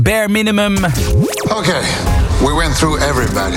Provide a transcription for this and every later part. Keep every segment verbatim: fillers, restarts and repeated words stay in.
Bare minimum. Okay, we went through everybody.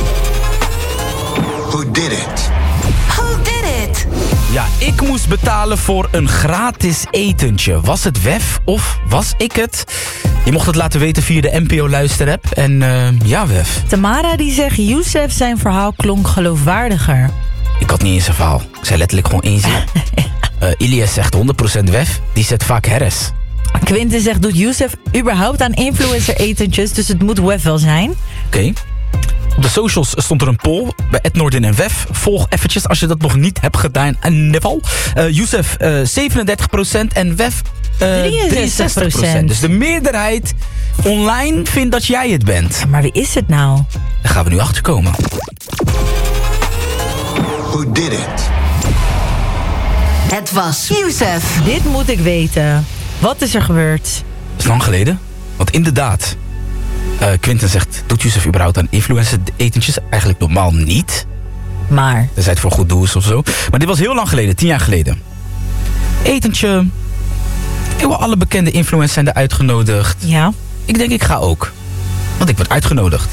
Who did it? Who did it? Ja, ik moest betalen voor een gratis etentje. Was het W E F of was ik het? Je mocht het laten weten via de N P O-luisterapp. En uh, ja, W E F. Tamara die zegt, Youssef zijn verhaal klonk geloofwaardiger. Ik had niet eens een verhaal. Ik zei letterlijk gewoon één zin. uh, Ilias zegt honderd procent W E F. Die zet vaak Harris. Quinten zegt, doet Youssef überhaupt aan influencer-etentjes? Dus het moet W E F wel zijn. Oké. Okay. Op de socials stond er een poll bij Ed Noordin en W E F. Volg eventjes als je dat nog niet hebt gedaan. En Neval. Uh, Youssef uh, zevenendertig procent en W E F uh, drieënzestig procent. Dus de meerderheid online vindt dat jij het bent. Maar wie is het nou? Daar gaan we nu achter komen. Who did it? Het was Youssef. Dit moet ik weten. Wat is er gebeurd? Dat is lang geleden. Want inderdaad, uh, Quinten zegt, doet Youssef überhaupt aan influencer-etentjes? Eigenlijk normaal niet. Maar? Tenzij het voor goed doel is of zo. Maar dit was heel lang geleden, tien jaar geleden. Etentje. Heel alle bekende influencers zijn er uitgenodigd. Ja. Ik denk, ik ga ook. Want ik word uitgenodigd.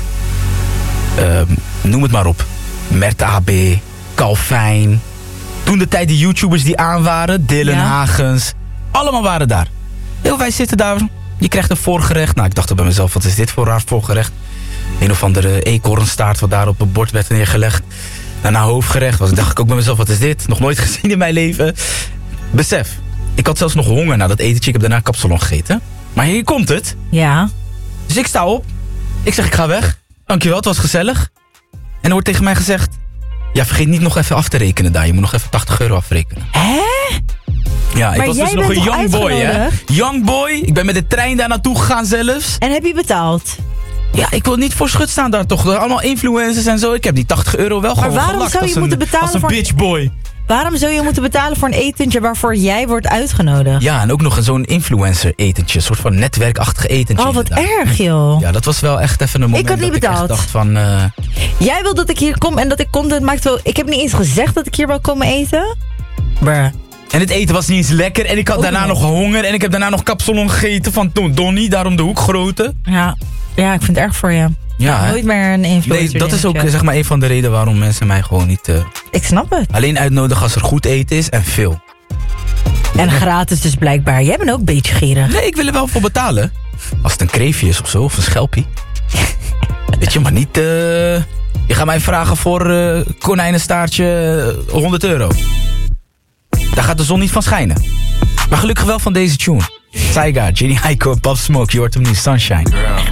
Uh, noem het maar op. Mert A B, Calvin. Toen de tijd die YouTubers die aan waren. Dylan ja. Hagens. Allemaal waren daar. Heel wij zitten daar. Je krijgt een voorgerecht. Nou, ik dacht bij mezelf, wat is dit voor raar voorgerecht? Een of andere eekhoornstaart wat daar op het bord werd neergelegd. Daarna hoofdgerecht. Was, dacht ik ook bij mezelf, wat is dit? Nog nooit gezien in mijn leven. Besef, ik had zelfs nog honger na dat etentje. Ik heb daarna kapsalon gegeten. Maar hier komt het. Ja. Dus ik sta op. Ik zeg, ik ga weg. Dankjewel, het was gezellig. En er wordt tegen mij gezegd, ja, vergeet niet nog even af te rekenen daar. Je moet nog even tachtig euro afrekenen. Hè? Ja, ik maar was jij dus nog bent een young boy, hè? Young boy. Ik ben met de trein daar naartoe gegaan zelfs. En heb je betaald? Ja, ik wil niet voor schut staan daar toch. Allemaal influencers en zo. Ik heb die tachtig euro wel maar gewoon waarom gelakt zou je als, moeten een, betalen als een voor... bitch boy. Waarom zou je moeten betalen voor een etentje waarvoor jij wordt uitgenodigd? Ja, en ook nog zo'n influencer etentje. Een soort van netwerkachtig etentje. Oh, wat inderdaad. erg, joh. Ja, dat was wel echt even een moment ik had niet dat betaald. ik echt dacht van... Uh... Jij wil dat ik hier kom en dat ik content maak. Terwijl ik heb niet eens gezegd dat ik hier wil komen eten. Bruh. En het eten was niet eens lekker. En ik had ook daarna nog. nog honger. En ik heb daarna nog kapsalon gegeten van Donnie. Daarom de hoekgrootte. Ja. ja, ik vind het erg voor je. Ja, nooit meer een influencer. Nee, dat is ook zeg maar een van de redenen waarom mensen mij gewoon niet... Uh, ik snap het. Alleen uitnodigen als er goed eten is en veel. En gratis dus blijkbaar. Jij bent ook een beetje gierig. Nee, ik wil er wel voor betalen. Als het een kreefje is of zo, of een schelpie. Weet je, maar niet... Uh, je gaat mij vragen voor uh, konijnenstaartje uh, honderd euro. Daar gaat de zon niet van schijnen. Maar gelukkig wel van deze tune. Saiga, Jenny Aiko, Pop Smoke, je hoort hem nu, Sunshine. Girl.